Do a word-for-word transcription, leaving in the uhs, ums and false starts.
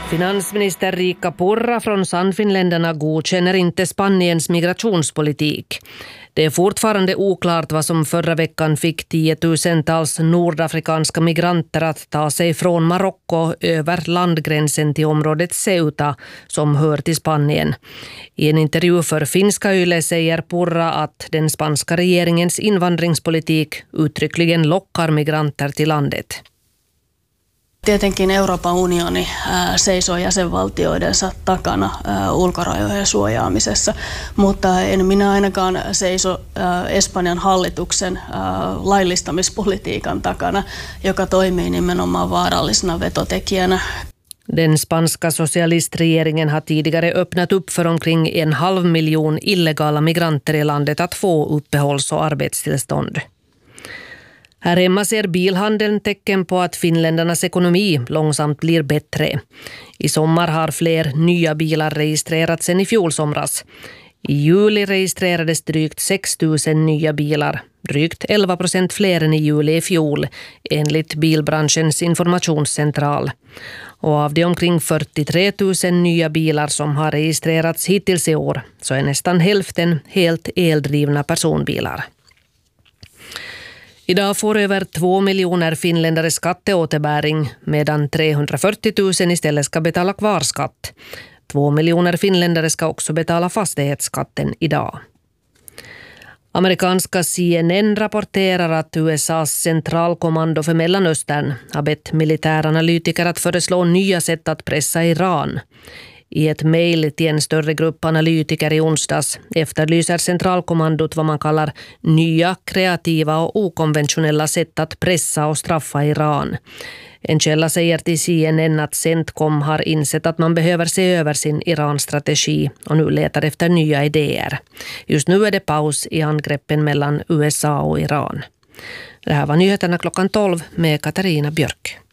Finansminister Riikka Purra från Sannfinländarna godkänner inte Spaniens migrationspolitik. Det är fortfarande oklart vad som förra veckan fick tiotusentals nordafrikanska migranter att ta sig från Marocko över landgränsen till området Ceuta som hör till Spanien. I en intervju för finska Yle säger Purra att den spanska regeringens invandringspolitik uttryckligen lockar migranter till landet. Tietenkin Euroopan unioni seisoo jäsenvaltioidensa takana ulkorajojen suojaamisessa, mutta en minä ainakaan seiso Espanjan hallituksen laillistamispolitiikan takana, joka toimii nimenomaan vaarallisena vetotekijänä. Den spanska socialistregeringen har tidigare öppnat upp för omkring en halv miljon illegala migranter i landet att få uppehålls- och arbetstillstånd. Här hemma ser bilhandeln tecken på att finländarnas ekonomi långsamt blir bättre. I sommar har fler nya bilar registrerats än i fjol somras. I juli registrerades drygt sex tusen nya bilar, drygt elva procent fler än i juli i fjol, enligt bilbranschens informationscentral. Och av de omkring fyrtiotre tusen nya bilar som har registrerats hittills i år så är nästan hälften helt eldrivna personbilar. Idag får över två miljoner finländare skatteåterbäring medan trehundrafyrtio tusen istället ska betala kvarskatt. Två miljoner finländare ska också betala fastighetsskatten idag. Amerikanska C N N rapporterar att U S A:s centralkommando för Mellanöstern har bett militäranalytiker att föreslå nya sätt att pressa Iran. I ett mejl till en större grupp analytiker i onsdags efterlyser centralkommandot vad man kallar nya, kreativa och okonventionella sätt att pressa och straffa Iran. En källa säger till C N N att Centcom har insett att man behöver se över sin Iran-strategi och nu letar efter nya idéer. Just nu är det paus i angreppen mellan U S A och Iran. Det här var nyheterna klockan tolv med Katarina Björk.